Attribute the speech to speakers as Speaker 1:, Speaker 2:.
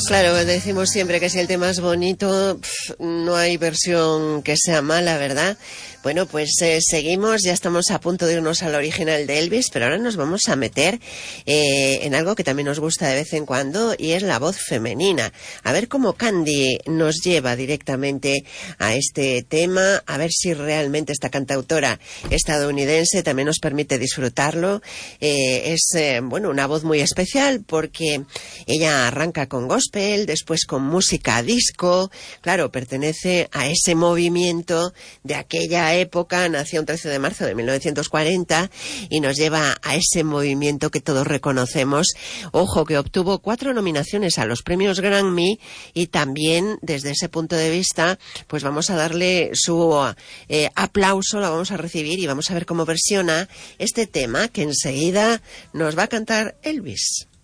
Speaker 1: Claro, decimos siempre que si el tema es bonito, no hay versión que sea mala, ¿verdad? Bueno, pues seguimos, ya estamos a punto de irnos al original de Elvis, pero ahora nos vamos a meter en algo que también nos gusta de vez en cuando, y es la voz femenina. A ver cómo Candy nos lleva directamente a este tema, a ver si realmente esta cantautora estadounidense también nos permite disfrutarlo. Bueno, una voz muy especial porque ella arranca con gospel, después con música disco. Claro, pertenece a ese movimiento de aquella época, nació un 13 de marzo de 1940 y nos lleva a ese movimiento que todos reconocemos. Ojo, que obtuvo 4 nominaciones a los premios Grammy, y también desde ese punto de vista pues vamos a darle su aplauso, la vamos a recibir y vamos a ver cómo versiona este tema que enseguida nos va a cantar Elvis.